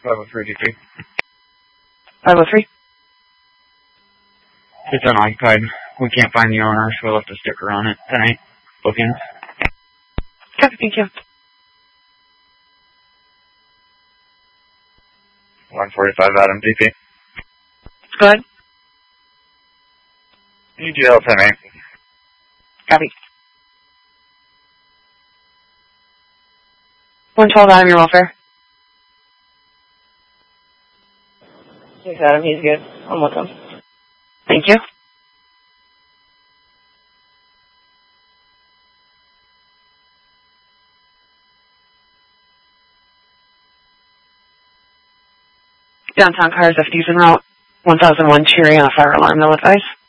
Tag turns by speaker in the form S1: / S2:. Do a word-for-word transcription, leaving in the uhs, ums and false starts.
S1: five oh three D P.
S2: five oh three?
S1: It's unoccupied. We can't find the owner, so we left a sticker on it tonight. Bookings.
S2: Okay, thank you.
S1: one forty-five Adam D P.
S2: Go ahead.
S1: E G L ten eight.
S2: Copy. one twelve Adam, your welfare.
S3: Yes, Adam, he's good. I'm with him.
S2: Thank you. Downtown cars, F Ds en route. one thousand one Cheery on a fire alarm, no advice.